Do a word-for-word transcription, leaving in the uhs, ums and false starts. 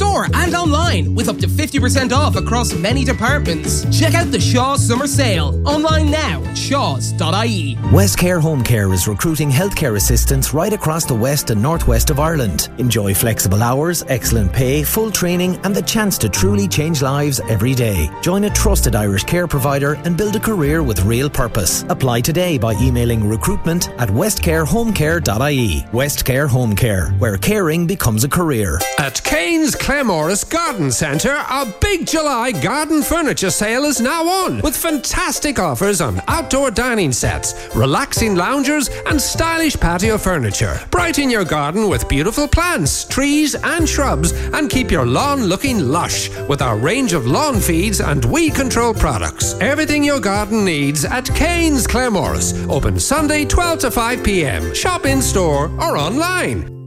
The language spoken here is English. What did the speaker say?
store and online with up to fifty percent off across many departments. Check out the Shaw's Summer Sale. Online now at shaws dot I E. Westcare Home Care is recruiting healthcare assistants right across the west and northwest of Ireland. Enjoy flexible hours, excellent pay, full training and the chance to truly change lives every day. Join a trusted Irish care provider and build a career with real purpose. Apply today by emailing recruitment at westcare home care dot I E. Westcare Home Care, where caring becomes a career. At Kane's Clemorris Garden Centre, a big July garden furniture sale is now on, with fantastic offers on outdoor dining sets, relaxing loungers and stylish patio furniture. Brighten your garden with beautiful plants, trees and shrubs, and keep your lawn looking lush with our range of lawn feeds and weed control products. Everything your garden needs at Kane's Clemorris. Open Sunday twelve to five p m. Shop in store or online.